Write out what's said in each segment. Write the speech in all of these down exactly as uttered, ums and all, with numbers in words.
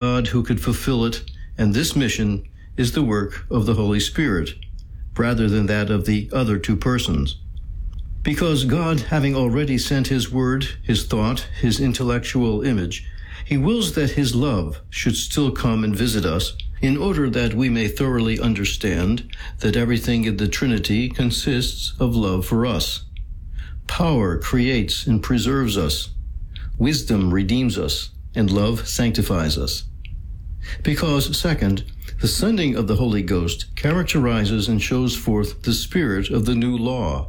God who could fulfill it, and this mission is the work of the Holy Spirit, rather than that of the other two persons. Because God, having already sent his word, his thought, his intellectual image, he wills that his love should still come and visit us, in order that we may thoroughly understand that everything in the Trinity consists of love for us. Power creates and preserves us. Wisdom redeems us, and love sanctifies us. Because, second, the sending of the Holy Ghost characterizes and shows forth the spirit of the new law.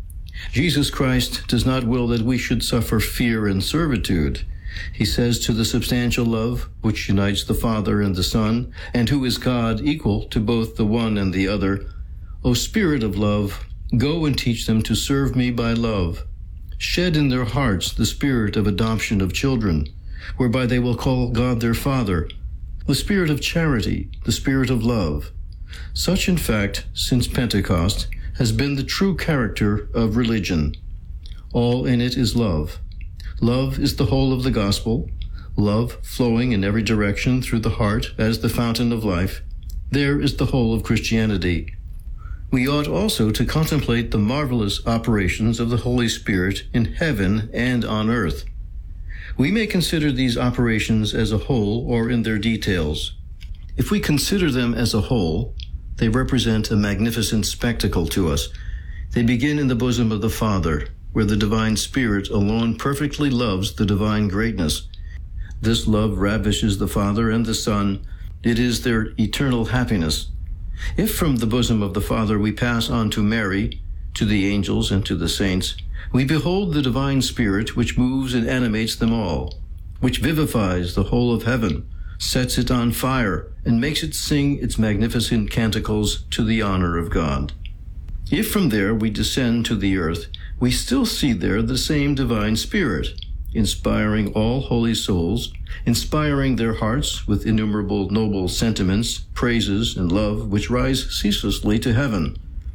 Jesus Christ does not will that we should suffer fear and servitude. He says to the substantial love, which unites the Father and the Son, and who is God equal to both the one and the other, O Spirit of love, go and teach them to serve me by love. Shed in their hearts the spirit of adoption of children, whereby they will call God their Father, the spirit of charity, the spirit of love. Such, in fact, since Pentecost, has been the true character of religion. All in it is love. Love is the whole of the gospel, love flowing in every direction through the heart as the fountain of life. There is the whole of Christianity. We ought also to contemplate the marvelous operations of the Holy Spirit in heaven and on earth. We may consider these operations as a whole or in their details. If we consider them as a whole, they represent a magnificent spectacle to us. They begin in the bosom of the Father, where the divine Spirit alone perfectly loves the divine greatness. This love ravishes the Father and the Son. It is their eternal happiness. If from the bosom of the Father we pass on to Mary, to the angels and to the saints, we behold the divine Spirit which moves and animates them all, which vivifies the whole of heaven, sets it on fire, and makes it sing its magnificent canticles to the honor of God. If from there we descend to the earth, we still see there the same divine Spirit, inspiring all holy souls, inspiring their hearts with innumerable noble sentiments, praises, and love which rise ceaselessly to heaven,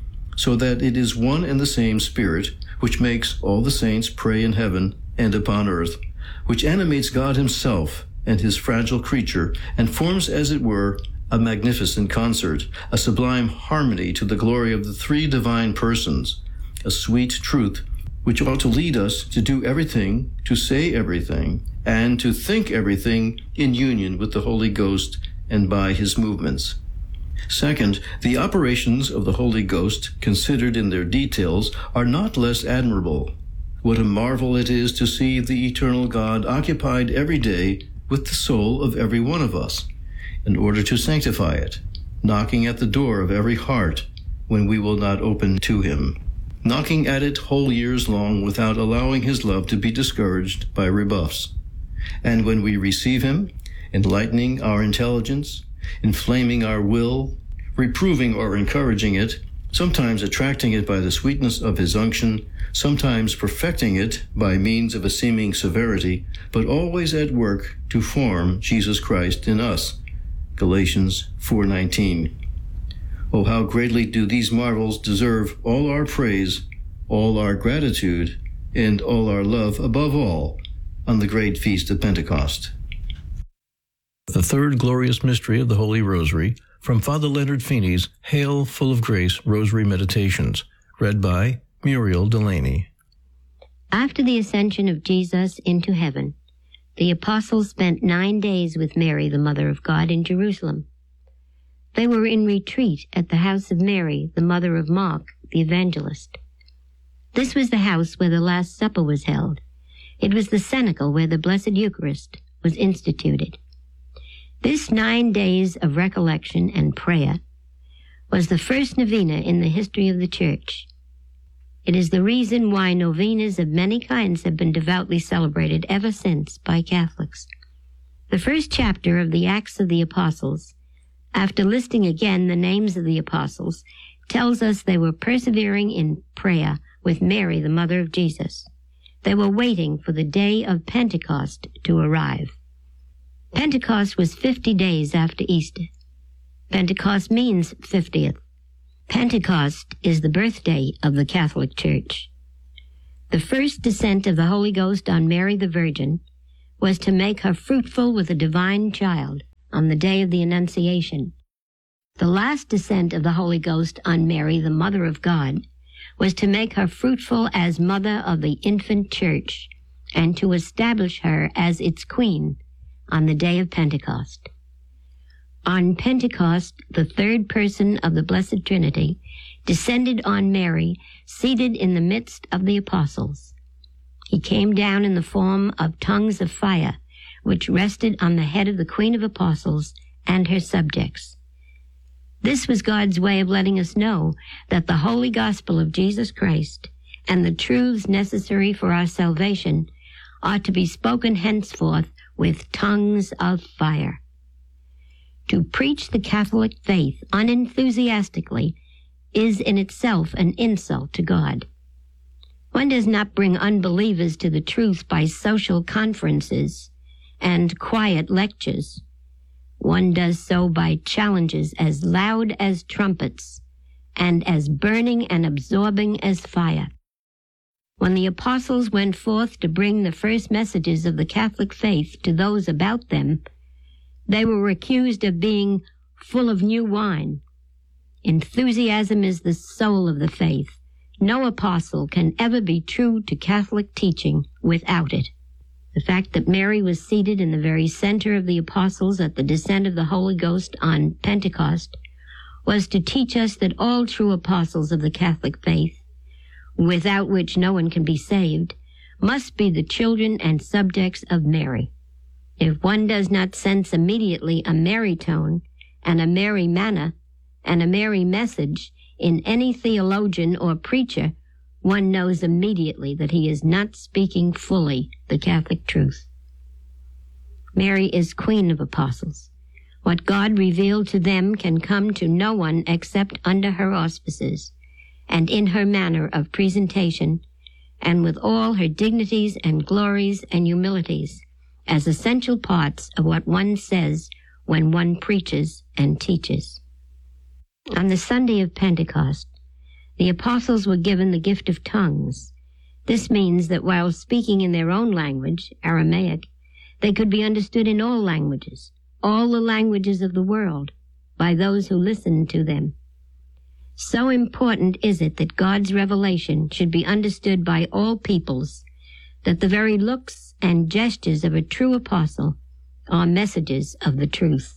so that it is one and the same Spirit which makes all the saints pray in heaven and upon earth, which animates God himself and his fragile creature, and forms, as it were, a magnificent concert, a sublime harmony to the glory of the three divine persons, a sweet truth which ought to lead us to do everything, to say everything, and to think everything in union with the Holy Ghost and by his movements. Second, the operations of the Holy Ghost, considered in their details, are not less admirable. What a marvel it is to see the eternal God occupied every day with the soul of every one of us, in order to sanctify it, knocking at the door of every heart when we will not open to him, knocking at it whole years long without allowing his love to be discouraged by rebuffs. And when we receive him, enlightening our intelligence, inflaming our will, reproving or encouraging it, sometimes attracting it by the sweetness of his unction, sometimes perfecting it by means of a seeming severity, but always at work to form Jesus Christ in us. Galatians four nineteen. Oh, how greatly do these marvels deserve all our praise, all our gratitude, and all our love above all on the great feast of Pentecost. The third glorious mystery of the Holy Rosary, from Father Leonard Feeney's Hail, Full of Grace Rosary Meditations, read by Muriel Delaney. After the ascension of Jesus into heaven, the apostles spent nine days with Mary, the Mother of God, in Jerusalem. They were in retreat at the house of Mary, the mother of Mark, the evangelist. This was the house where the Last Supper was held. It was the cenacle where the Blessed Eucharist was instituted. This nine days of recollection and prayer was the first novena in the history of the Church. It is the reason why novenas of many kinds have been devoutly celebrated ever since by Catholics. The first chapter of the Acts of the Apostles, after listing again the names of the apostles, tells us they were persevering in prayer with Mary, the mother of Jesus. They were waiting for the day of Pentecost to arrive. Pentecost was fifty days after Easter. Pentecost means fiftieth. Pentecost is the birthday of the Catholic Church. The first descent of the Holy Ghost on Mary the Virgin was to make her fruitful with a divine child, on the day of the Annunciation. The last descent of the Holy Ghost on Mary, the Mother of God, was to make her fruitful as mother of the infant church and to establish her as its queen on the day of Pentecost. On Pentecost, the third person of the Blessed Trinity descended on Mary, seated in the midst of the apostles. He came down in the form of tongues of fire, which rested on the head of the Queen of Apostles and her subjects. This was God's way of letting us know that the holy gospel of Jesus Christ and the truths necessary for our salvation are to be spoken henceforth with tongues of fire. To preach the Catholic faith unenthusiastically is in itself an insult to God. One does not bring unbelievers to the truth by social conferences and quiet lectures. One does so by challenges as loud as trumpets and as burning and absorbing as fire. When the apostles went forth to bring the first messages of the Catholic faith to those about them, they were accused of being full of new wine. Enthusiasm is the soul of the faith. No apostle can ever be true to Catholic teaching without it. The fact that Mary was seated in the very center of the apostles at the descent of the Holy Ghost on Pentecost was to teach us that all true apostles of the Catholic faith, without which no one can be saved, must be the children and subjects of Mary. If one does not sense immediately a Mary tone and a Mary manner and a Mary message in any theologian or preacher, one knows immediately that he is not speaking fully the Catholic truth. Mary is Queen of Apostles. What God revealed to them can come to no one except under her auspices and in her manner of presentation and with all her dignities and glories and humilities as essential parts of what one says when one preaches and teaches. On the Sunday of Pentecost, the apostles were given the gift of tongues. This means that while speaking in their own language, Aramaic, they could be understood in all languages, all the languages of the world, by those who listened to them. So important is it that God's revelation should be understood by all peoples, that the very looks and gestures of a true apostle are messages of the truth.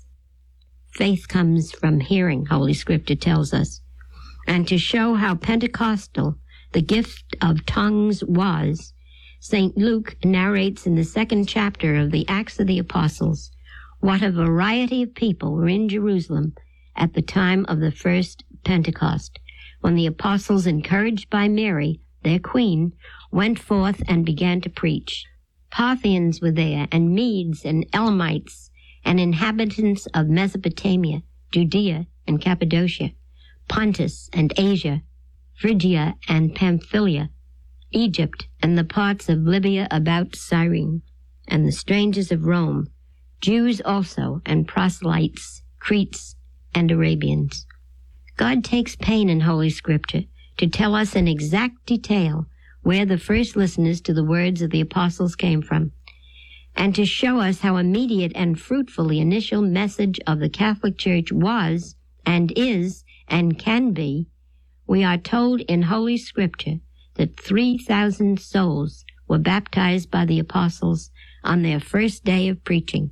Faith comes from hearing, Holy Scripture tells us. And to show how Pentecostal the gift of tongues was, Saint Luke narrates in the second chapter of the Acts of the Apostles what a variety of people were in Jerusalem at the time of the first Pentecost, when the apostles, encouraged by Mary, their queen, went forth and began to preach. Parthians were there, and Medes and Elamites, and inhabitants of Mesopotamia, Judea and Cappadocia, Pontus and Asia, Phrygia and Pamphylia, Egypt and the parts of Libya about Cyrene, and the strangers of Rome, Jews also, and proselytes, Cretes, and Arabians. God takes pain in Holy Scripture to tell us in exact detail where the first listeners to the words of the apostles came from, and to show us how immediate and fruitful the initial message of the Catholic Church was, and is, and can be. We are told in Holy Scripture that three thousand souls were baptized by the apostles on their first day of preaching.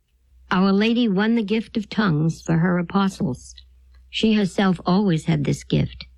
Our Lady won the gift of tongues for her apostles. She herself always had this gift.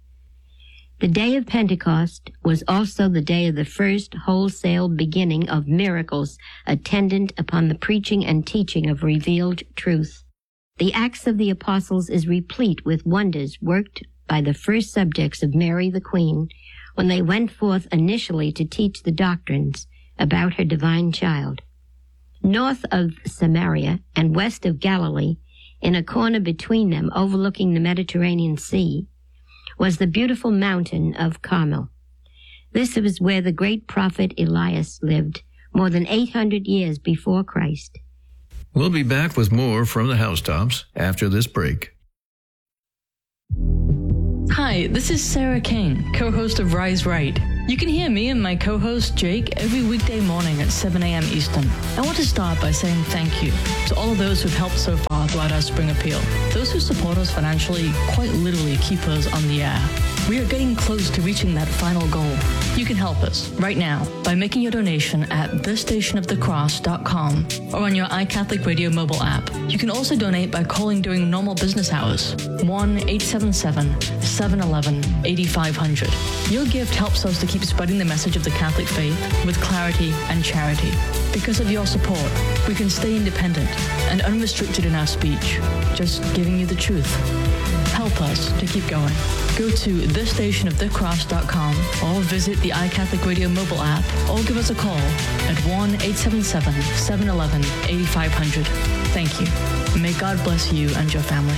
The day of Pentecost was also the day of the first wholesale beginning of miracles attendant upon the preaching and teaching of revealed truth. The Acts of the Apostles is replete with wonders worked by the first subjects of Mary the Queen when they went forth initially to teach the doctrines about her divine child. North of Samaria and west of Galilee, in a corner between them overlooking the Mediterranean Sea, was the beautiful mountain of Carmel. This was where the great prophet Elias lived more than eight hundred years before Christ. We'll be back with more from the Housetops after this break. Hi, this is Sarah King, co-host of Rise Right. You can hear me and my co-host Jake every weekday morning at seven a.m. Eastern. I want to start by saying thank you to all of those who've helped so far throughout our spring appeal. Those who support us financially quite literally keep us on the air. We are getting close to reaching that final goal. You can help us right now by making your donation at the station of the cross dot com or on your iCatholic Radio mobile app. You can also donate by calling during normal business hours, one eight seven seven, seven one one, eight five zero zero. Your gift helps us to keep spreading the message of the Catholic faith with clarity and charity. Because of your support, we can stay independent and unrestricted in our speech, just giving you the truth. Help us to keep going. Go to the station of the cross dot com or visit the iCatholic Radio mobile app or give us a call at one eight seven seven, seven one one, eight five zero zero. Thank you. May God bless you and your family.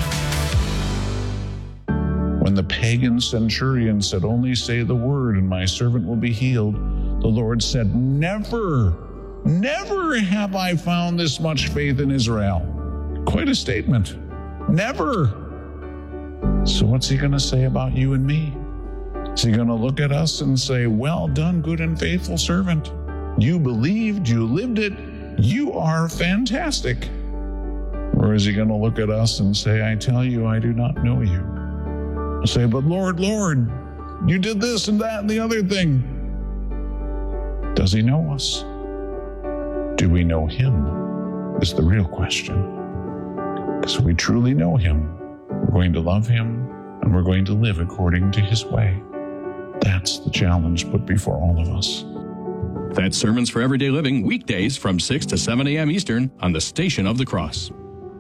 When the pagan centurion said, "Only say the word and my servant will be healed," the Lord said, "Never, never have I found this much faith in Israel." Quite a statement. Never. So what's he going to say about you and me? Is he going to look at us and say, "Well done, good and faithful servant. You believed, you lived it, you are fantastic"? Or is he going to look at us and say, "I tell you, I do not know you"? I'll say, "But Lord, Lord, you did this and that and the other thing." Does he know us? Do we know him? Is the real question. Because if we truly know him, we're going to love him and we're going to live according to his way. That's the challenge put before all of us. That's Sermons for Everyday Living, weekdays from six to seven a.m. Eastern on the Station of the Cross.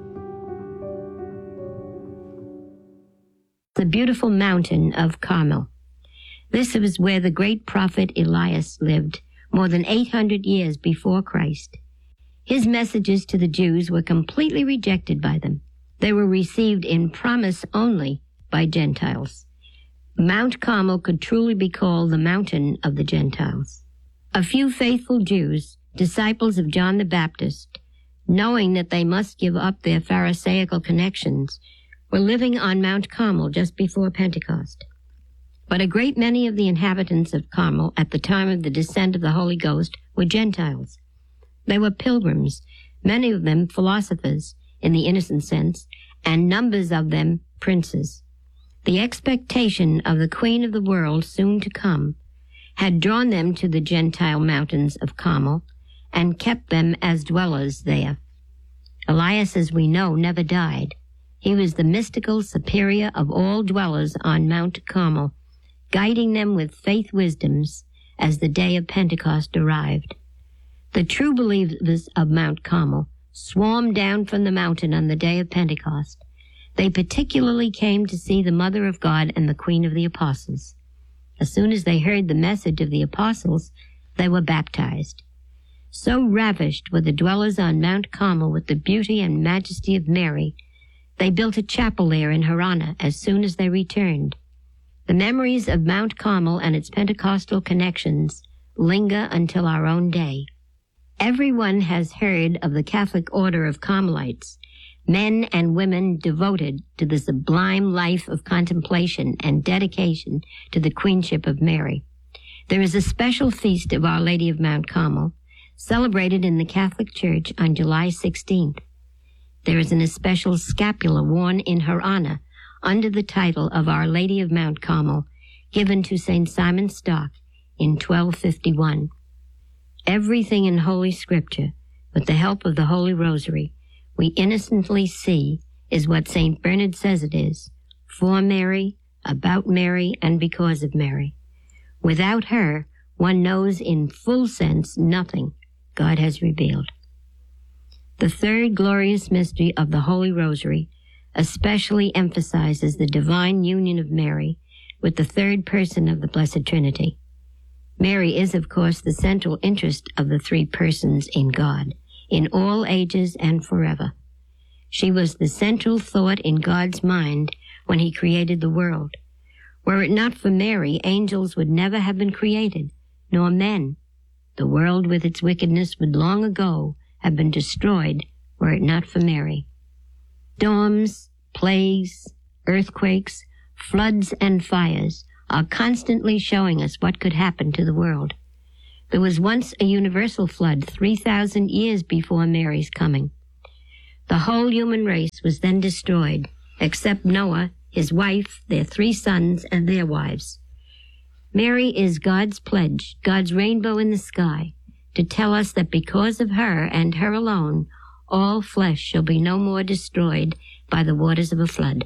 The beautiful mountain of Carmel. This was where the great prophet Elias lived more than eight hundred years before Christ. His messages to the Jews were completely rejected by them. They were received in promise only by Gentiles. Mount Carmel could truly be called the mountain of the Gentiles. A few faithful Jews, disciples of John the Baptist, knowing that they must give up their Pharisaical connections, were living on Mount Carmel just before Pentecost. But a great many of the inhabitants of Carmel at the time of the descent of the Holy Ghost were Gentiles. They were pilgrims, many of them philosophers in the innocent sense, and numbers of them princes. The expectation of the Queen of the world soon to come had drawn them to the Gentile mountains of Carmel and kept them as dwellers there. Elias, as we know, never died. He was the mystical superior of all dwellers on Mount Carmel, guiding them with faith wisdoms as the day of Pentecost arrived. The true believers of Mount Carmel swarmed down from the mountain on the day of Pentecost. They particularly came to see the Mother of God and the Queen of the Apostles. As soon as they heard the message of the apostles, they were baptized. So ravished were the dwellers on Mount Carmel with the beauty and majesty of Mary, they built a chapel there in her honor as soon as they returned. The memories of Mount Carmel and its Pentecostal connections linger until our own day. Everyone has heard of the Catholic Order of Carmelites, men and women devoted to the sublime life of contemplation and dedication to the Queenship of Mary. There is a special feast of Our Lady of Mount Carmel, celebrated in the Catholic Church on July sixteenth. There is an especial scapula worn in her honor under the title of Our Lady of Mount Carmel, given to Saint Simon Stock in twelve fifty-one. Everything in Holy Scripture, with the help of the Holy Rosary, we innocently see is what Saint Bernard says it is, for Mary, about Mary, and because of Mary. Without her, one knows in full sense nothing God has revealed. The third glorious mystery of the Holy Rosary especially emphasizes the divine union of Mary with the third person of the Blessed Trinity. Mary is, of course, the central interest of the three persons in God, in all ages and forever. She was the central thought in God's mind when he created the world. Were it not for Mary, angels would never have been created, nor men. The world with its wickedness would long ago have been destroyed were it not for Mary. Storms, plagues, earthquakes, floods, and fires are constantly showing us what could happen to the world. There was once a universal flood three thousand years before Mary's coming. The whole human race was then destroyed, except Noah, his wife, their three sons, and their wives. Mary is God's pledge, God's rainbow in the sky, to tell us that because of her and her alone, all flesh shall be no more destroyed by the waters of a flood.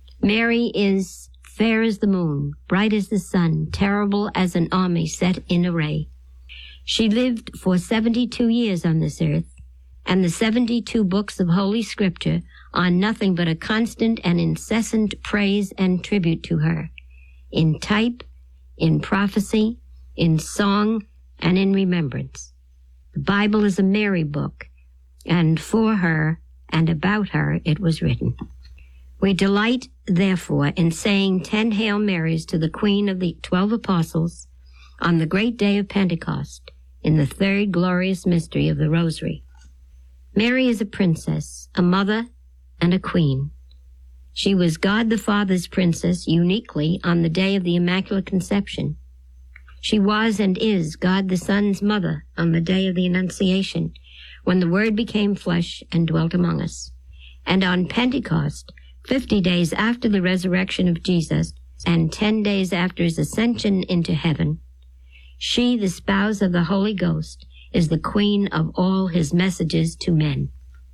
Mary is fair as the moon, bright as the sun, terrible as an army set in array. She lived for seventy-two years on this earth, and the seventy-two books of Holy Scripture are nothing but a constant and incessant praise and tribute to her, in type, in prophecy, in song, and in remembrance. The Bible is a Mary book, and for her and about her it was written. We delight, therefore, in saying ten Hail Marys to the Queen of the Twelve Apostles on the great day of Pentecost, in the third glorious mystery of the Rosary. Mary is a princess, a mother, and a queen. She was God the Father's princess uniquely on the day of the Immaculate Conception. She was and is God the Son's mother on the day of the Annunciation, when the Word became flesh and dwelt among us. And on Pentecost, fifty days after the resurrection of Jesus and ten days after his ascension into heaven, she, the spouse of the Holy Ghost, is the queen of all his messages to men.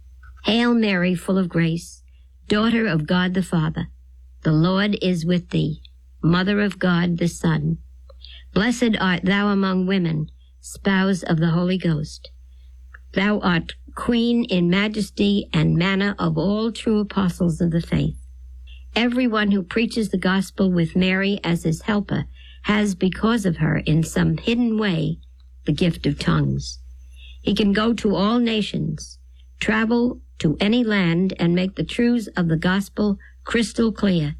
Hail Mary, full of grace, daughter of God the Father, the Lord is with thee, mother of God the Son. Blessed art thou among women, spouse of the Holy Ghost. Thou art queen in majesty and manner of all true apostles of the faith. Everyone who preaches the gospel with Mary as his helper has, because of her, in some hidden way, the gift of tongues. He can go to all nations, travel to any land, and make the truths of the gospel crystal clear.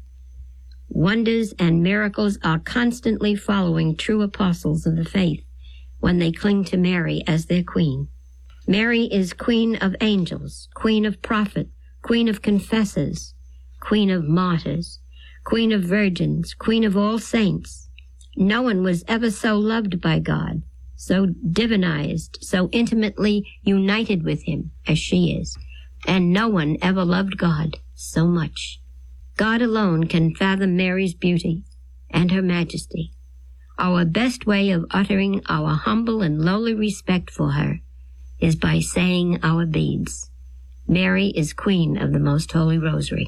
Wonders and miracles are constantly following true apostles of the faith when they cling to Mary as their queen. Mary is queen of angels, queen of prophets, queen of confessors, queen of martyrs, queen of virgins, queen of all saints. No one was ever so loved by God, so divinized, so intimately united with him as she is. And no one ever loved God so much. God alone can fathom Mary's beauty and her majesty. Our best way of uttering our humble and lowly respect for her is by saying our beads. Mary is Queen of the Most Holy Rosary.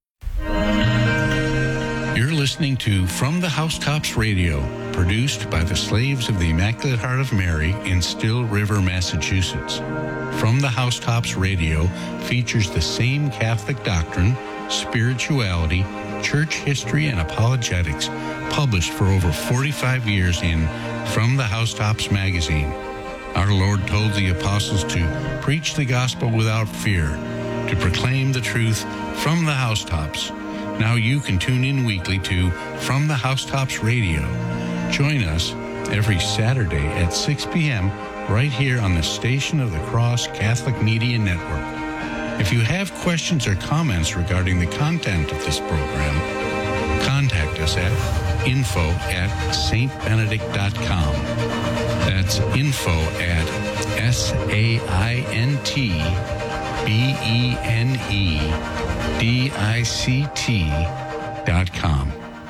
You're listening to From the Housetops Radio, produced by the Slaves of the Immaculate Heart of Mary in Still River, Massachusetts. From the Housetops Radio features the same Catholic doctrine, spirituality, church history, and apologetics published for over forty-five years in From the Housetops magazine. Our Lord told the apostles to preach the gospel without fear, to proclaim the truth from the housetops. Now you can tune in weekly to From the Housetops Radio. Join us every Saturday at six p.m. right here on the Station of the Cross Catholic Media Network. If you have questions or comments regarding the content of this program, contact us at info at st benedict dot com. That's info at S A I N T B E N E D I C T dot com.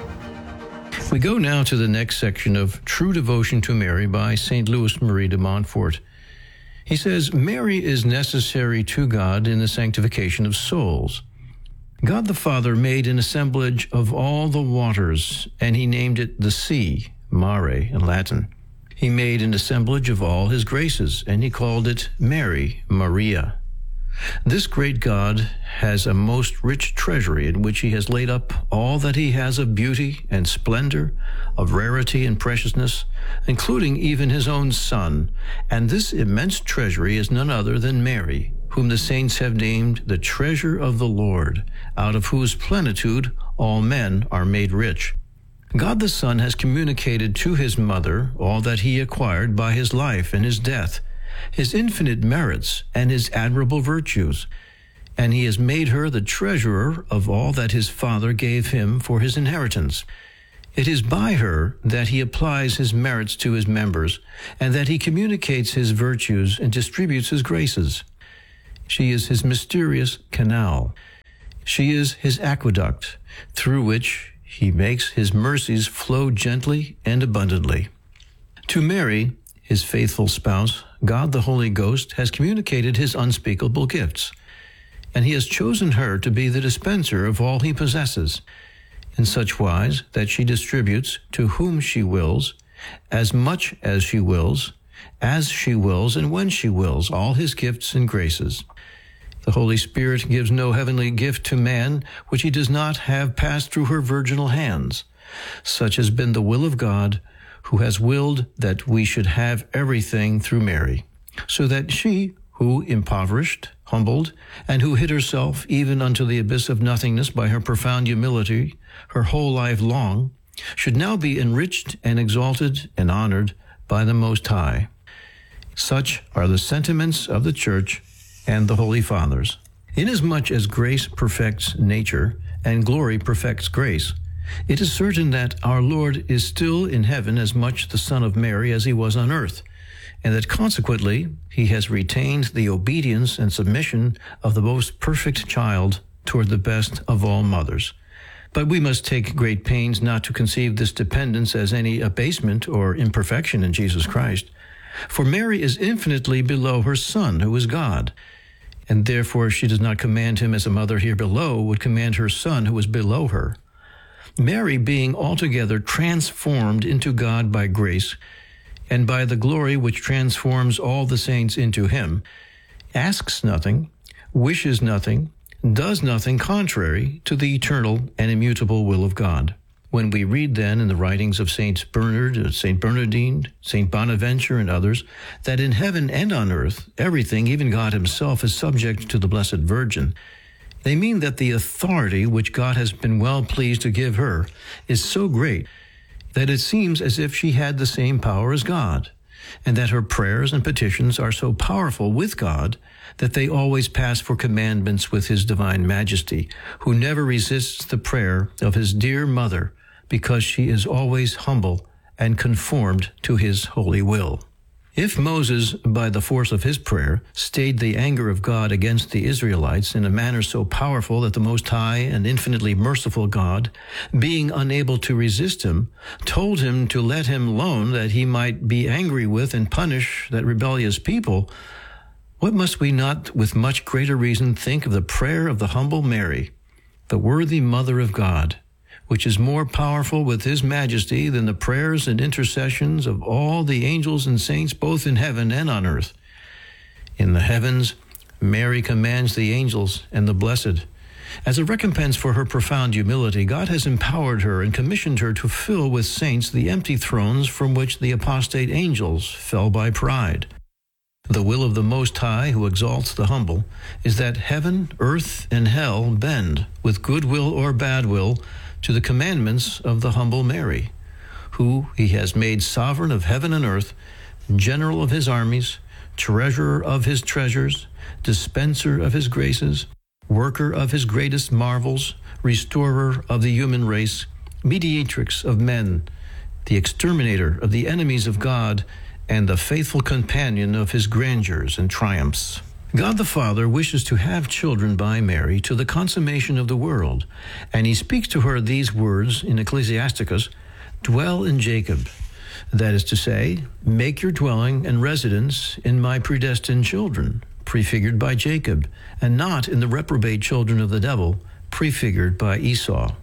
We go now to the next section of True Devotion to Mary by Saint Louis Marie de Montfort. He says, Mary is necessary to God in the sanctification of souls. God the Father made an assemblage of all the waters, and he named it the sea, mare in Latin. He made an assemblage of all his graces, and he called it Mary, Maria. This great God has a most rich treasury in which he has laid up all that he has of beauty and splendor, of rarity and preciousness, including even his own Son. And this immense treasury is none other than Mary, whom the saints have named the treasure of the Lord, out of whose plenitude all men are made rich. God the Son has communicated to his mother all that he acquired by his life and his death, his infinite merits and his admirable virtues, and he has made her the treasurer of all that his Father gave him for his inheritance. It is by her that he applies his merits to his members, and that he communicates his virtues and distributes his graces. She is his mysterious canal. She is his aqueduct, through which he makes his mercies flow gently and abundantly. To Mary, his faithful spouse, God the Holy Ghost has communicated his unspeakable gifts, and he has chosen her to be the dispenser of all he possesses, in such wise that she distributes to whom she wills, as much as she wills, as she wills, and when she wills, all his gifts and graces. The Holy Spirit gives no heavenly gift to man which he does not have passed through her virginal hands. Such has been the will of God, who has willed that we should have everything through Mary, so that she, who impoverished, humbled, and who hid herself even unto the abyss of nothingness by her profound humility her whole life long, should now be enriched and exalted and honored by the Most High. Such are the sentiments of the Church and the Holy Fathers. Inasmuch as grace perfects nature and glory perfects grace, it is certain that our Lord is still in heaven as much the Son of Mary as he was on earth, and that consequently he has retained the obedience and submission of the most perfect child toward the best of all mothers. But we must take great pains not to conceive this dependence as any abasement or imperfection in Jesus Christ. For Mary is infinitely below her Son, who is God, and therefore she does not command him as a mother here below would command her Son, who is below her. Mary, being altogether transformed into God by grace, and by the glory which transforms all the saints into him, asks nothing, wishes nothing, does nothing contrary to the eternal and immutable will of God. When we read then in the writings of Saint Bernard, Saint Bernardine, Saint Bonaventure, and others, that in heaven and on earth, everything, even God himself, is subject to the Blessed Virgin, they mean that the authority which God has been well pleased to give her is so great that it seems as if she had the same power as God, and that her prayers and petitions are so powerful with God that they always pass for commandments with his divine majesty, who never resists the prayer of his dear mother, because she is always humble and conformed to his holy will. If Moses, by the force of his prayer, stayed the anger of God against the Israelites in a manner so powerful that the Most High and infinitely merciful God, being unable to resist him, told him to let him alone that he might be angry with and punish that rebellious people, what must we not with much greater reason think of the prayer of the humble Mary, the worthy Mother of God, which is more powerful with his majesty than the prayers and intercessions of all the angels and saints both in heaven and on earth. In the heavens, Mary commands the angels and the blessed. As a recompense for her profound humility, God has empowered her and commissioned her to fill with saints the empty thrones from which the apostate angels fell by pride. The will of the Most High, who exalts the humble, is that heaven, earth, and hell bend, with good will or bad will, to the commandments of the humble Mary, who he has made sovereign of heaven and earth, general of his armies, treasurer of his treasures, dispenser of his graces, worker of his greatest marvels, restorer of the human race, mediatrix of men, the exterminator of the enemies of God, and the faithful companion of his grandeurs and triumphs. God the Father wishes to have children by Mary to the consummation of the world, and he speaks to her these words in Ecclesiasticus, "Dwell in Jacob," that is to say, make your dwelling and residence in my predestined children, prefigured by Jacob, and not in the reprobate children of the devil, prefigured by Esau.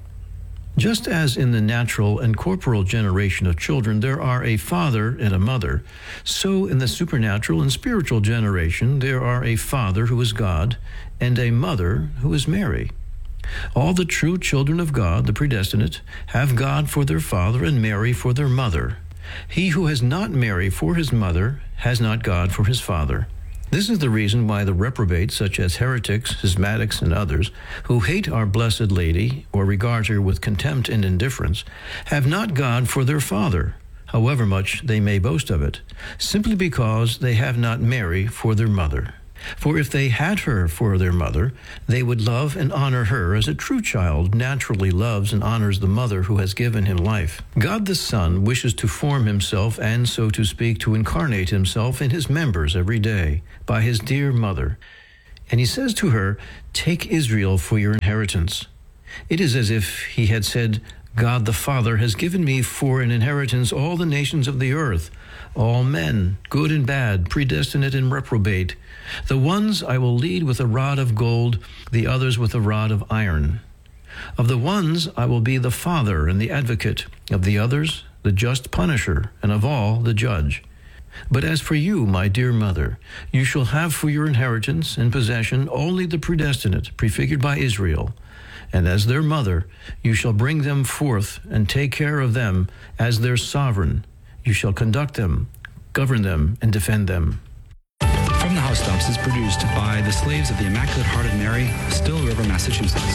Just as in the natural and corporal generation of children there are a father and a mother, so in the supernatural and spiritual generation there are a father who is God and a mother who is Mary. All the true children of God, the predestinate, have God for their father and Mary for their mother. He who has not Mary for his mother has not God for his father. This is the reason why the reprobates, such as heretics, schismatics, and others, who hate our Blessed Lady or regard her with contempt and indifference, have not God for their father, however much they may boast of it, simply because they have not Mary for their mother. For if they had her for their mother, they would love and honor her as a true child naturally loves and honors the mother who has given him life. God the Son wishes to form himself and, so to speak, to incarnate himself in his members every day by his dear mother. And he says to her, "Take Israel for your inheritance." It is as if he had said, "God the Father has given me for an inheritance all the nations of the earth, all men, good and bad, predestinate and reprobate. The ones I will lead with a rod of gold, the others with a rod of iron. Of the ones I will be the father and the advocate, of the others the just punisher, and of all the judge. But as for you, my dear mother, you shall have for your inheritance and possession only the predestinate, prefigured by Israel. And as their mother, you shall bring them forth and take care of them as their sovereign. You shall conduct them, govern them, and defend them." From the Housetops is produced by the Slaves of the Immaculate Heart of Mary, Still River, Massachusetts.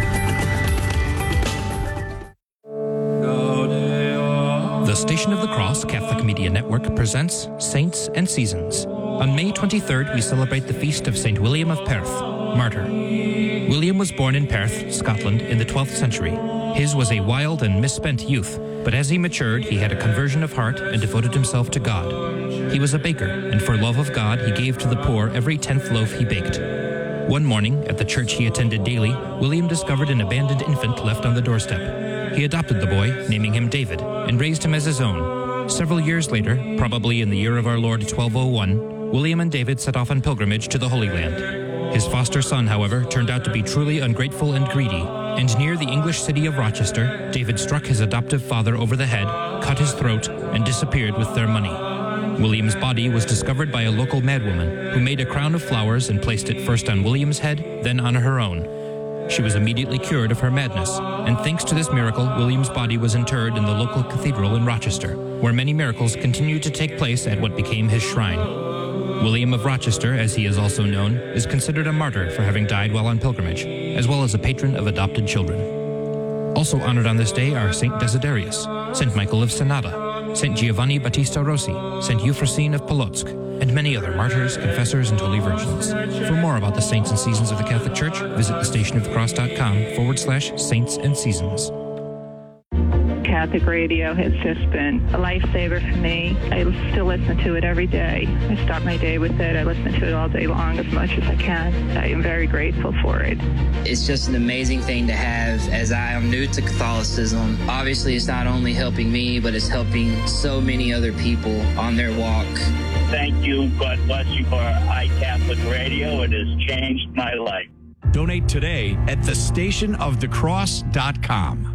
The Station of the Cross Catholic Media Network presents Saints and Seasons. On May twenty-third, we celebrate the feast of Saint William of Perth, martyr. William was born in Perth, Scotland, in the twelfth century. His was a wild and misspent youth, but as he matured, he had a conversion of heart and devoted himself to God. He was a baker, and for love of God, he gave to the poor every tenth loaf he baked. One morning, at the church he attended daily, William discovered an abandoned infant left on the doorstep. He adopted the boy, naming him David, and raised him as his own. Several years later, probably in the year of our Lord twelve oh one, William and David set off on pilgrimage to the Holy Land. His foster son, however, turned out to be truly ungrateful and greedy, and near the English city of Rochester, David struck his adoptive father over the head, cut his throat, and disappeared with their money. William's body was discovered by a local madwoman, who made a crown of flowers and placed it first on William's head, then on her own. She was immediately cured of her madness, and thanks to this miracle, William's body was interred in the local cathedral in Rochester, where many miracles continued to take place at what became his shrine. William of Rochester, as he is also known, is considered a martyr for having died while on pilgrimage, as well as a patron of adopted children. Also honored on this day are Saint Desiderius, Saint Michael of Senada, Saint Giovanni Battista Rossi, Saint Euphrosyne of Polotsk, and many other martyrs, confessors, and holy virgins. For more about the saints and seasons of the Catholic Church, visit thestationofthecross.com forward slash saints and seasons. Catholic radio has just been a lifesaver for me. I still listen to it every day. I start my day with it. I listen to it all day long as much as I can. I am very grateful for it. It's just an amazing thing to have, as I am new to Catholicism. Obviously, it's not only helping me, but it's helping so many other people on their walk. Thank you. God bless you for iCatholic Radio. It has changed my life. Donate today at the station of the cross dot com.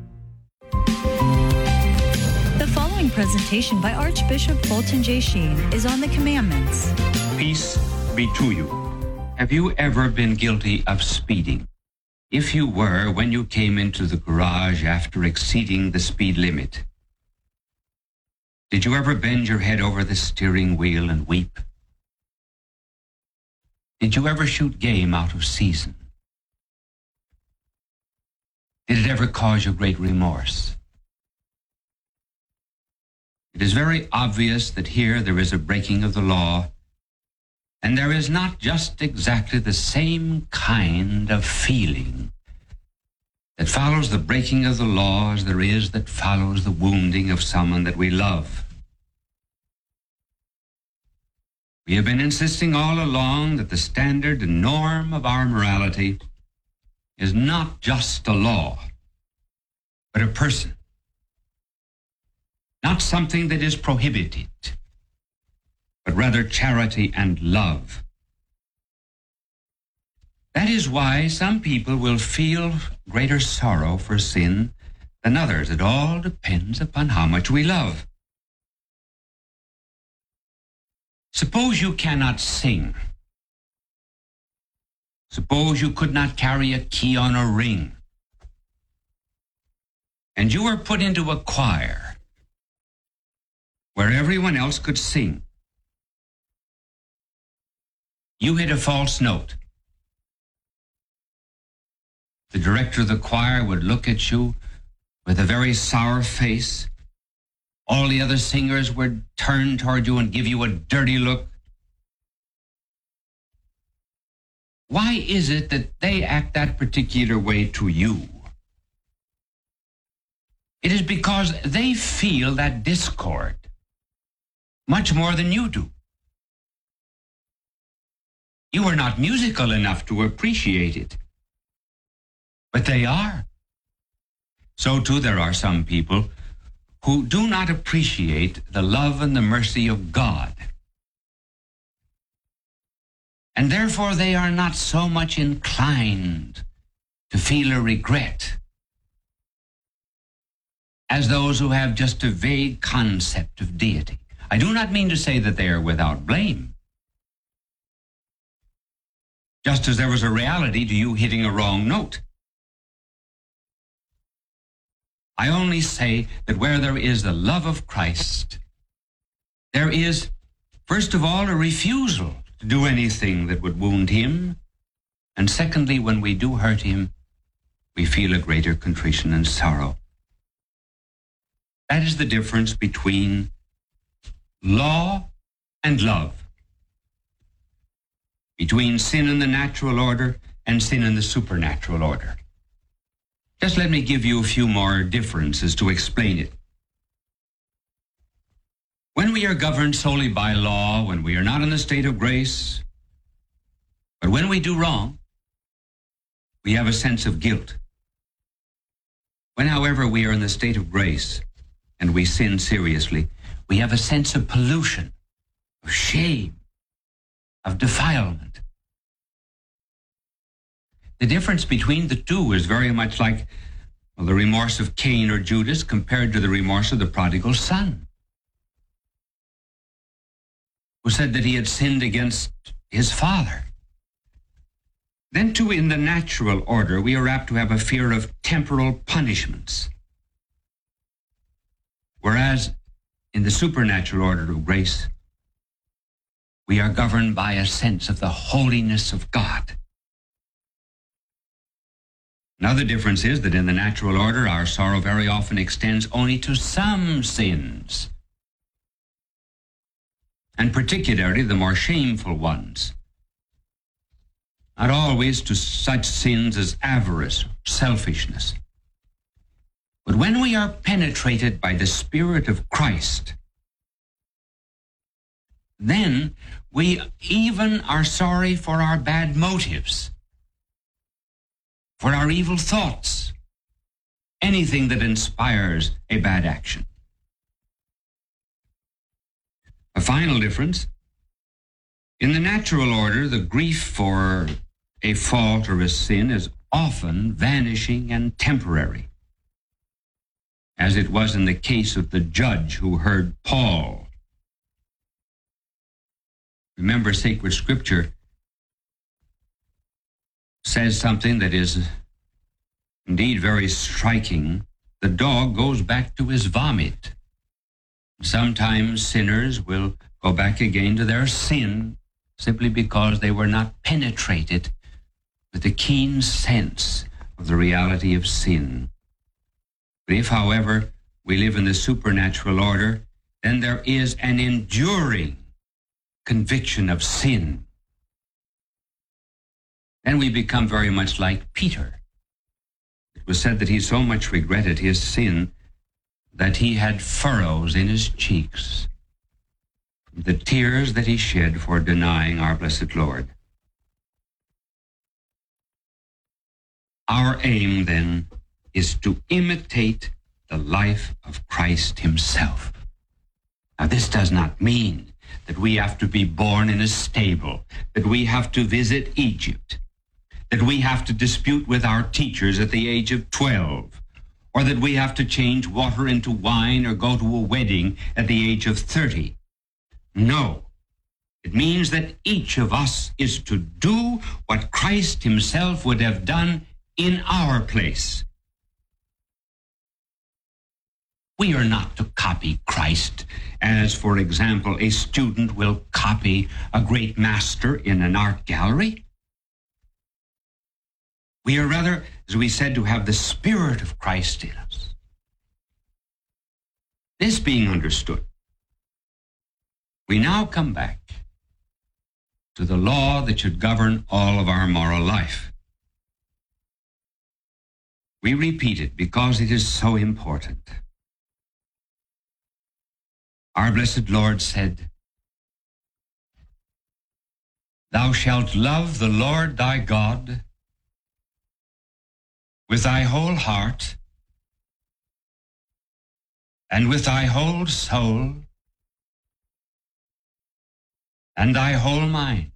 The following presentation by Archbishop Fulton J. Sheen is on the commandments. Peace be to you. Have you ever been guilty of speeding? If you were, when you came into the garage after exceeding the speed limit, did you ever bend your head over the steering wheel and weep? Did you ever shoot game out of season? Did it ever cause you great remorse? It is very obvious that here there is a breaking of the law, and there is not just exactly the same kind of feeling that follows the breaking of the law as there is that follows the wounding of someone that we love. We have been insisting all along that the standard and norm of our morality is not just a law, but a person. Not something that is prohibited, but rather charity and love. That is why some people will feel greater sorrow for sin than others. It all depends upon how much we love. Suppose you cannot sing. Suppose you could not carry a key on a ring, and you were put into a choir where everyone else could sing. You hit a false note. The director of the choir would look at you with a very sour face. All the other singers would turn toward you and give you a dirty look. Why is it that they act that particular way to you? It is because they feel that discord much more than you do. You are not musical enough to appreciate it, but they are. So too there are some people who do not appreciate the love and the mercy of God. And therefore they are not so much inclined to feel a regret as those who have just a vague concept of deity. I do not mean to say that they are without blame. Just as there was a reality to you hitting a wrong note. I only say that where there is the love of Christ, there is, first of all, a refusal to do anything that would wound him. And secondly, when we do hurt him, we feel a greater contrition and sorrow. That is the difference between law and love, between sin in the natural order and sin in the supernatural order. Just let me give you a few more differences to explain it. When we are governed solely by law, when we are not in the state of grace, but when we do wrong, we have a sense of guilt. When, however, we are in the state of grace and we sin seriously, we have a sense of pollution, of shame, of defilement. The difference between the two is very much like, well, the remorse of Cain or Judas compared to the remorse of the prodigal son, who said that he had sinned against his father. Then, too, in the natural order, we are apt to have a fear of temporal punishments, whereas in the supernatural order of grace, we are governed by a sense of the holiness of God. Another difference is that in the natural order, our sorrow very often extends only to some sins, and particularly the more shameful ones. Not always to such sins as avarice, selfishness. But when we are penetrated by the Spirit of Christ, then we even are sorry for our bad motives, for our evil thoughts, anything that inspires a bad action. A final difference, in the natural order, the grief for a fault or a sin is often vanishing and temporary, as it was in the case of the judge who heard Paul. Remember, sacred scripture says something that is indeed very striking. The dog goes back to his vomit. Sometimes sinners will go back again to their sin simply because they were not penetrated with the keen sense of the reality of sin. But if, however, we live in the supernatural order, then there is an enduring conviction of sin. Then we become very much like Peter. It was said that he so much regretted his sin that he had furrows in his cheeks, the tears that he shed for denying our blessed Lord. Our aim, then, is to imitate the life of Christ himself. Now, this does not mean that we have to be born in a stable, that we have to visit Egypt, that we have to dispute with our teachers at the age of twelve, or that we have to change water into wine or go to a wedding at the age of thirty. No. It means that each of us is to do what Christ himself would have done in our place. We are not to copy Christ as, for example, a student will copy a great master in an art gallery. We are rather, as we said, to have the Spirit of Christ in us. This being understood, we now come back to the law that should govern all of our moral life. We repeat it because it is so important. Our blessed Lord said, "Thou shalt love the Lord thy God with thy whole heart and with thy whole soul and thy whole mind.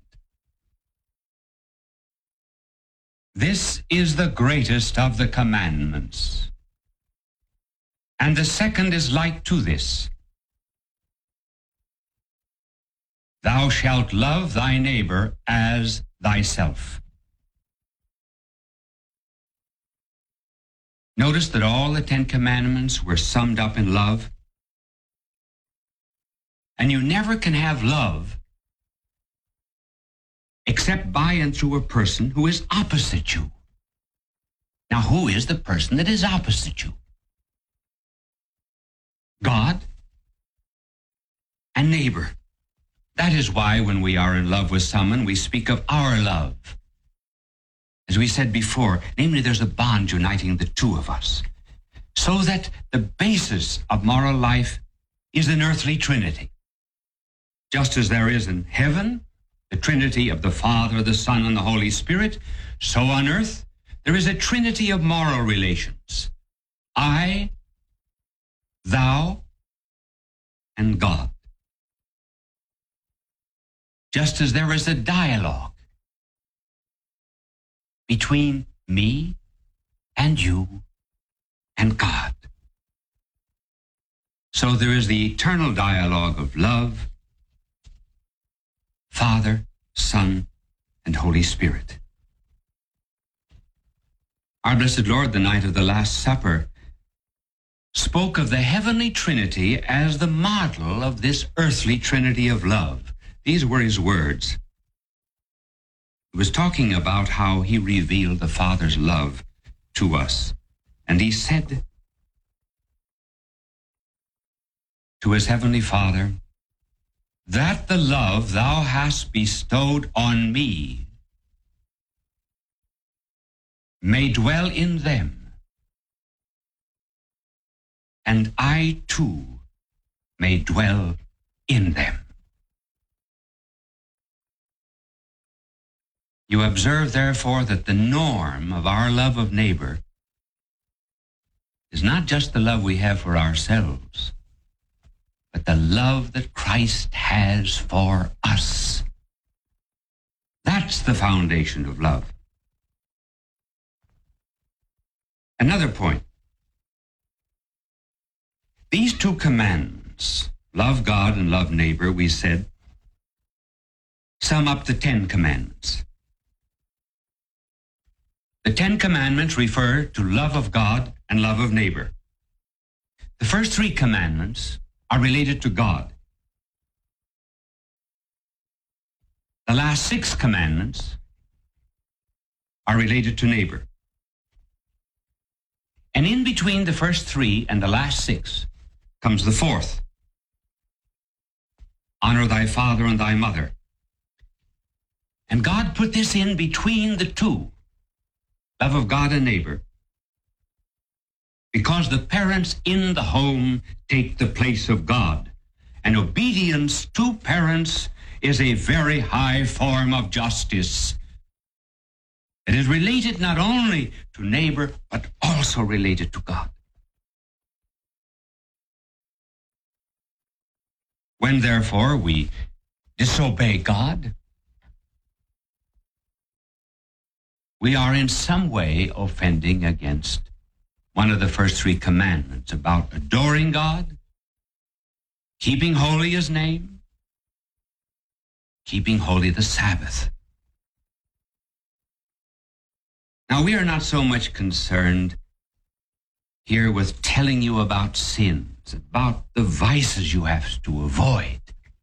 This is the greatest of the commandments. And the second is like to this. Thou shalt love thy neighbor as thyself." Notice that all the Ten Commandments were summed up in love. And you never can have love except by and through a person who is opposite you. Now, who is the person that is opposite you? God and neighbor. That is why when we are in love with someone, we speak of our love. As we said before, namely, there's a bond uniting the two of us, so that the basis of moral life is an earthly trinity. Just as there is in heaven the Trinity of the Father, the Son, and the Holy Spirit, so on earth there is a trinity of moral relations. I, thou, and God. Just as there is a dialogue between me and you and God. So there is the eternal dialogue of love, Father, Son, and Holy Spirit. Our blessed Lord, the night of the Last Supper, spoke of the heavenly Trinity as the model of this earthly Trinity of love. These were his words. He was talking about how he revealed the Father's love to us. And he said to his heavenly Father, "That the love thou hast bestowed on me may dwell in them, and I too may dwell in them." You observe, therefore, that the norm of our love of neighbor is not just the love we have for ourselves, but the love that Christ has for us. That's the foundation of love. Another point. These two commandments, love God and love neighbor, we said, sum up the Ten Commandments. The Ten Commandments refer to love of God and love of neighbor. The first three commandments are related to God. The last six commandments are related to neighbor. And in between the first three and the last six comes the fourth. Honor thy father and thy mother. And God put this in between the two, love of God and neighbor, because the parents in the home take the place of God. And obedience to parents is a very high form of justice. It is related not only to neighbor, but also related to God. When, therefore, we disobey God, we are in some way offending against one of the first three commandments about adoring God, keeping holy his name, keeping holy the Sabbath. Now, we are not so much concerned here with telling you about sins, about the vices you have to avoid.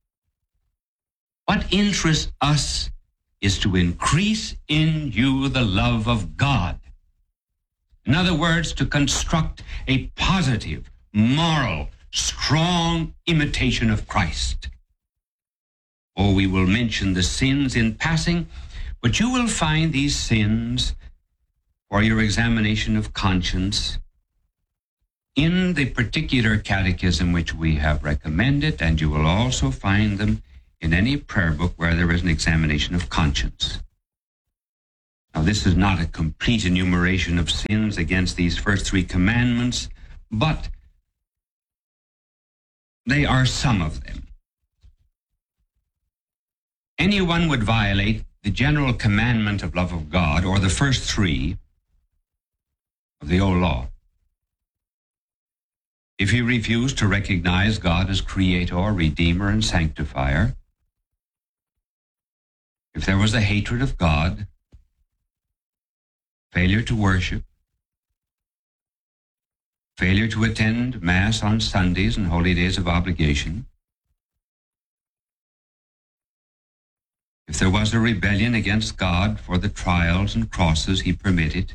What interests us is to increase in you the love of God. In other words, to construct a positive, moral, strong imitation of Christ. Oh, we will mention the sins in passing, but you will find these sins for your examination of conscience in the particular catechism which we have recommended, and you will also find them in any prayer book where there is an examination of conscience. Now, this is not a complete enumeration of sins against these first three commandments, but they are some of them. Anyone would violate the general commandment of love of God, or the first three of the old law, if he refused to recognize God as creator, redeemer, and sanctifier, if there was a hatred of God, failure to worship, failure to attend Mass on Sundays and holy days of obligation, if there was a rebellion against God for the trials and crosses he permitted,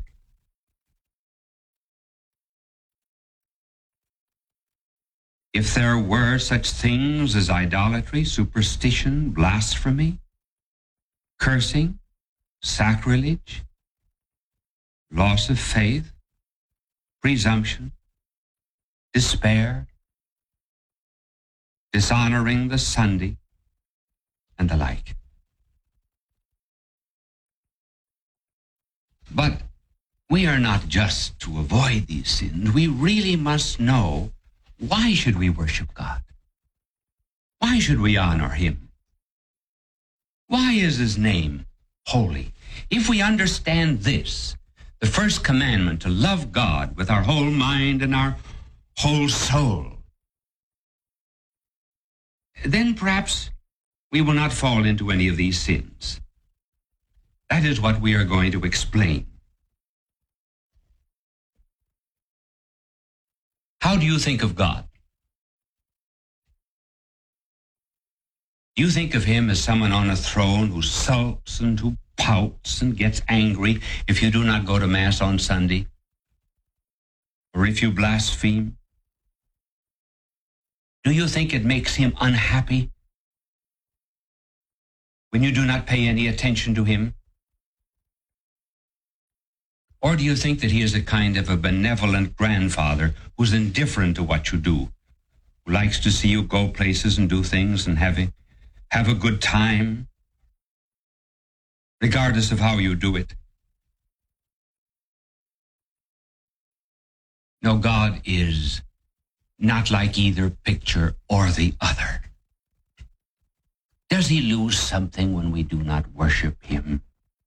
if there were such things as idolatry, superstition, blasphemy, cursing, sacrilege, loss of faith, presumption, despair, dishonoring the Sunday, and the like. But we are not just to avoid these sins. We really must know, why should we worship God? Why should we honor him? Why is his name holy? If we understand this, the first commandment, to love God with our whole mind and our whole soul, then perhaps we will not fall into any of these sins. That is what we are going to explain. How do you think of God? Do you think of him as someone on a throne who sulks and who pouts and gets angry if you do not go to Mass on Sunday, or if you blaspheme? Do you think it makes him unhappy when you do not pay any attention to him? Or do you think that he is a kind of a benevolent grandfather who's indifferent to what you do, who likes to see you go places and do things and have a, have a good time, regardless of how you do it? No, God is not like either picture or the other. Does he lose something when we do not worship him?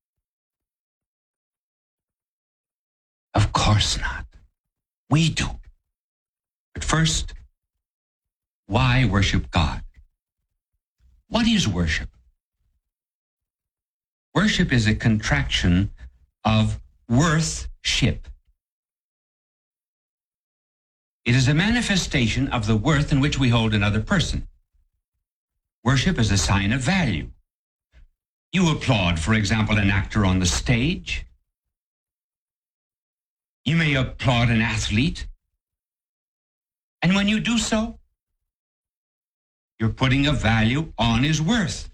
Of course not. We do. But first, why worship God? What is worship? Worship is a contraction of worth-ship. It is a manifestation of the worth in which we hold another person. Worship is a sign of value. You applaud, for example, an actor on the stage. You may applaud an athlete. And when you do so, you're putting a value on his worth.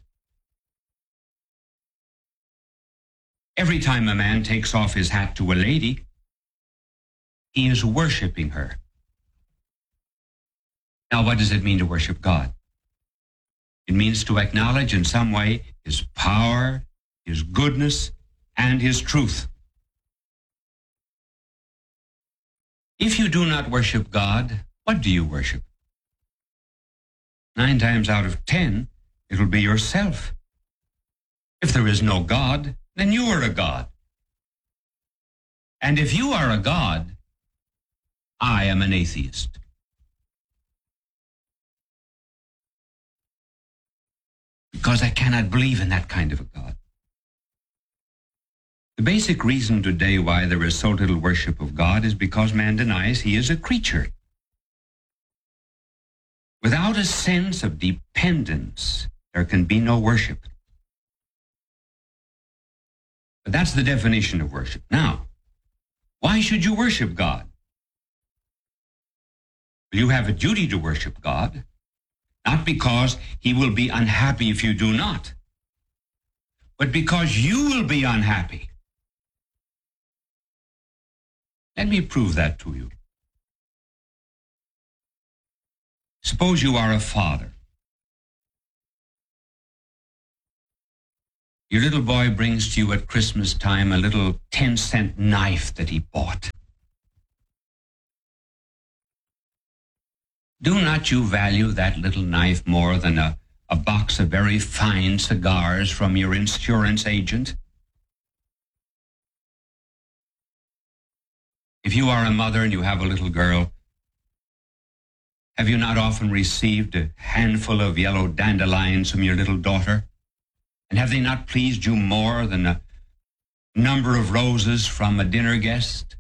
Every time a man takes off his hat to a lady, he is worshiping her. Now, what does it mean to worship God? It means to acknowledge in some way his power, his goodness, and his truth. If you do not worship God, what do you worship? Nine times out of ten, it'll be yourself. If there is no God, then you are a God. And if you are a God, I am an atheist. Because I cannot believe in that kind of a God. The basic reason today why there is so little worship of God is because man denies he is a creature. Without a sense of dependence, there can be no worship. But that's the definition of worship. Now, why should you worship God? You have a duty to worship God. Not because he will be unhappy if you do not, but because you will be unhappy. Let me prove that to you. Suppose you are a father. Your little boy brings to you at Christmas time a little ten-cent knife that he bought. Do not you value that little knife more than a, a box of very fine cigars from your insurance agent? If you are a mother and you have a little girl, have you not often received a handful of yellow dandelions from your little daughter? And have they not pleased you more than a number of roses from a dinner guest?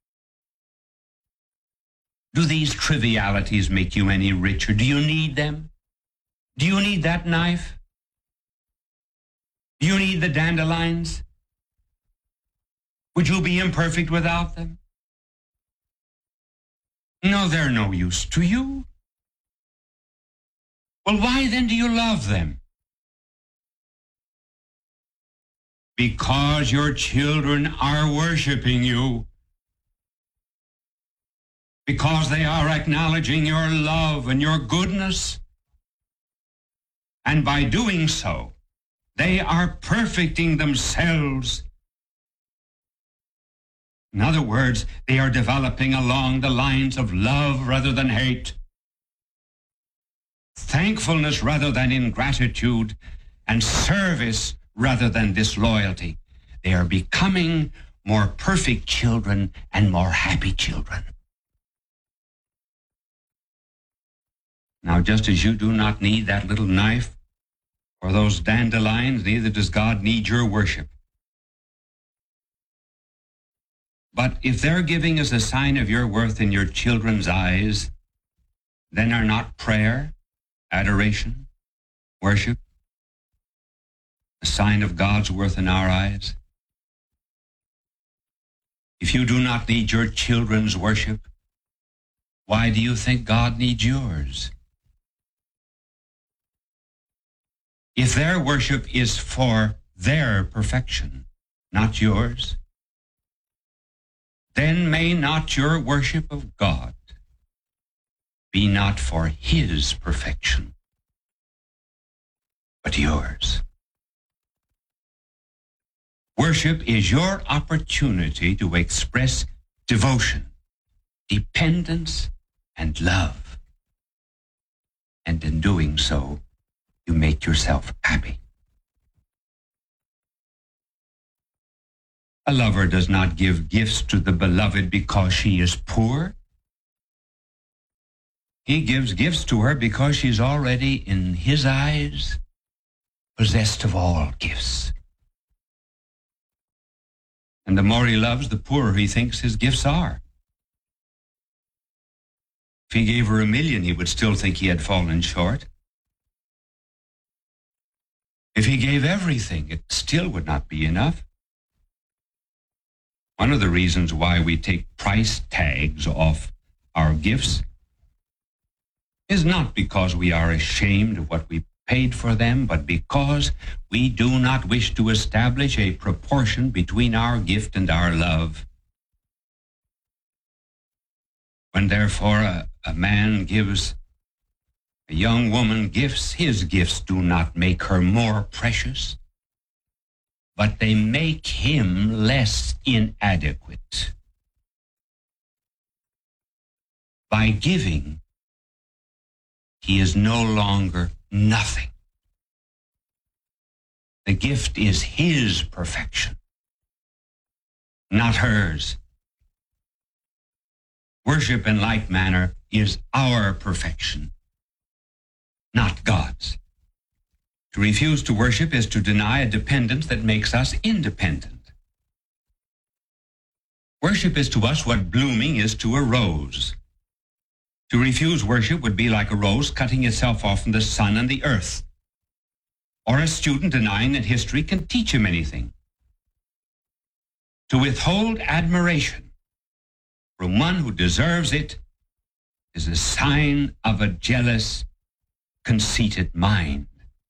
Do these trivialities make you any richer? Do you need them? Do you need that knife? Do you need the dandelions? Would you be imperfect without them? No, they're no use to you. Well, why then do you love them? Because your children are worshiping you. Because they are acknowledging your love and your goodness. And by doing so, they are perfecting themselves. In other words, they are developing along the lines of love rather than hate, thankfulness rather than ingratitude, and service rather than disloyalty. They are becoming more perfect children and more happy children. Now, just as you do not need that little knife or those dandelions, neither does God need your worship. But if their giving is a sign of your worth in your children's eyes, then are not prayer, adoration, worship a sign of God's worth in our eyes? If you do not need your children's worship, why do you think God needs yours? If their worship is for their perfection, not yours, then may not your worship of God be not for his perfection, but yours. Worship is your opportunity to express devotion, dependence, and love. And in doing so, you make yourself happy. A lover does not give gifts to the beloved because she is poor. He gives gifts to her because she's already, in his eyes, possessed of all gifts. And the more he loves, the poorer he thinks his gifts are. If he gave her a million, he would still think he had fallen short. If he gave everything, it still would not be enough. One of the reasons why we take price tags off our gifts is not because we are ashamed of what we paid for them, but because we do not wish to establish a proportion between our gift and our love. When therefore a, a man gives a young woman gifts, his gifts do not make her more precious, but they make him less inadequate. By giving, he is no longer nothing. The gift is his perfection, not hers. Worship in like manner is our perfection, not God's. To refuse to worship is to deny a dependence that makes us independent. Worship is to us what blooming is to a rose. To refuse worship would be like a rose cutting itself off from the sun and the earth, or a student denying that history can teach him anything. To withhold admiration from one who deserves it is a sign of a jealous conceited mind.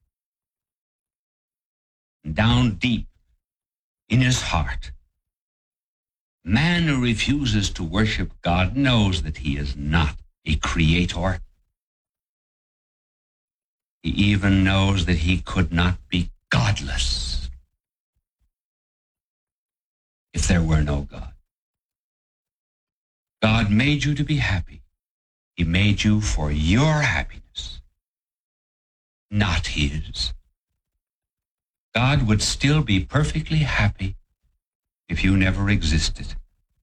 Down deep in his heart, man who refuses to worship God knows that he is not a creator. He even knows that he could not be godless if there were no God. God made you to be happy. He made you for your happiness, not his. God would still be perfectly happy if you never existed.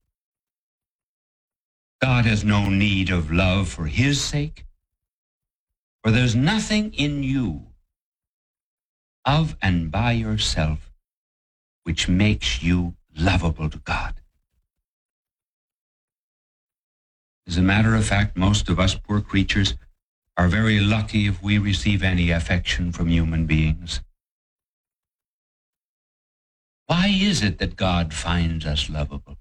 God has no need of love for his sake, for there's nothing in you of and by yourself which makes you lovable to God. As a matter of fact, most of us poor creatures are very lucky if we receive any affection from human beings. Why is it that God finds us lovable?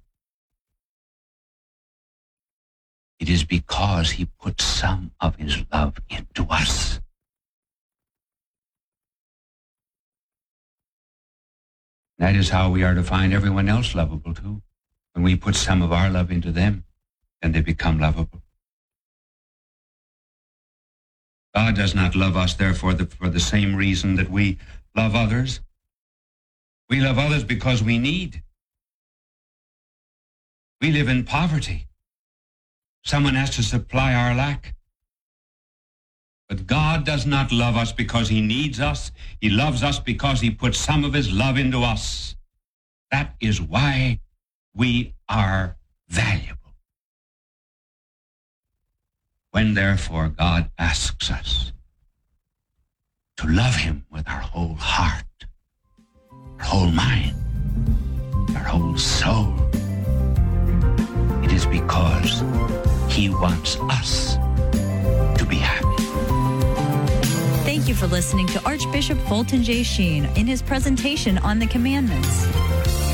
It is because he put some of his love into us. That is how we are to find everyone else lovable too. When we put some of our love into them, then they become lovable. God does not love us, therefore, the, for the same reason that we love others. We love others because we need. We live in poverty. Someone has to supply our lack. But God does not love us because he needs us. He loves us because he put some of his love into us. That is why we are valuable. When, therefore, God asks us to love him with our whole heart, our whole mind, our whole soul, it is because he wants us to be happy. Thank you for listening to Archbishop Fulton J. Sheen in his presentation on the commandments.